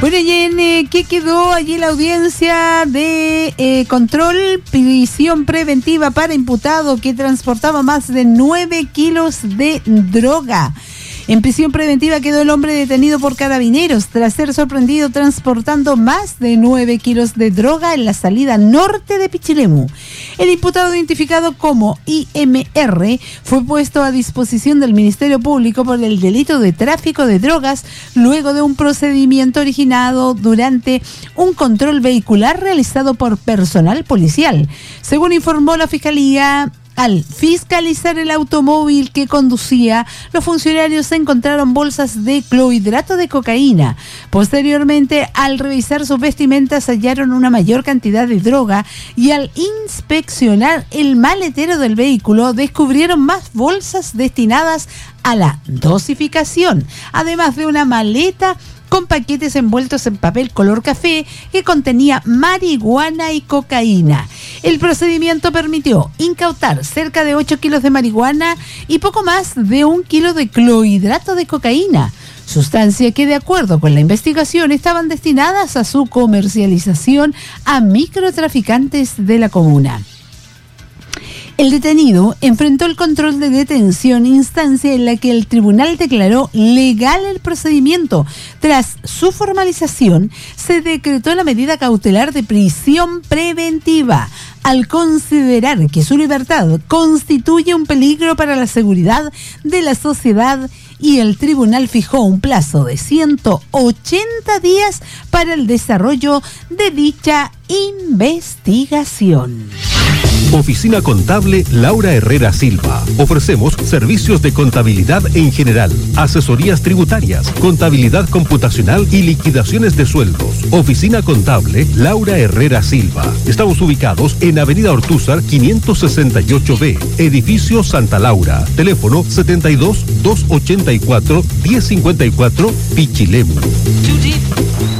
Bueno, y en ¿qué quedó allí la audiencia de control, prisión preventiva para imputado que transportaba más de 9 kilos de droga? En prisión preventiva quedó el hombre detenido por carabineros tras ser sorprendido transportando más de 9 kilos de droga en la salida norte de Pichilemu. El imputado, identificado como IMR, fue puesto a disposición del Ministerio Público por el delito de tráfico de drogas luego de un procedimiento originado durante un control vehicular realizado por personal policial. Según informó la Fiscalía, al fiscalizar el automóvil que conducía, los funcionarios encontraron bolsas de clorhidrato de cocaína. Posteriormente, al revisar sus vestimentas, hallaron una mayor cantidad de droga y al inspeccionar el maletero del vehículo, descubrieron más bolsas destinadas a la dosificación, además de una maleta con paquetes envueltos en papel color café que contenía marihuana y cocaína. El procedimiento permitió incautar cerca de 8 kilos de marihuana y poco más de 1 kilo de clorhidrato de cocaína, sustancia que, de acuerdo con la investigación, estaban destinadas a su comercialización a microtraficantes de la comuna. El detenido enfrentó el control de detención, instancia en la que el tribunal declaró legal el procedimiento. Tras su formalización, se decretó la medida cautelar de prisión preventiva, al considerar que su libertad constituye un peligro para la seguridad de la sociedad, y el tribunal fijó un plazo de 180 días para el desarrollo de dicha investigación. Oficina Contable Laura Herrera Silva. Ofrecemos servicios de contabilidad en general, asesorías tributarias, contabilidad computacional y liquidaciones de sueldos. Oficina Contable Laura Herrera Silva. Estamos ubicados en Avenida Ortúzar 568B, Edificio Santa Laura. Teléfono 72 284 1054 Pichilemu.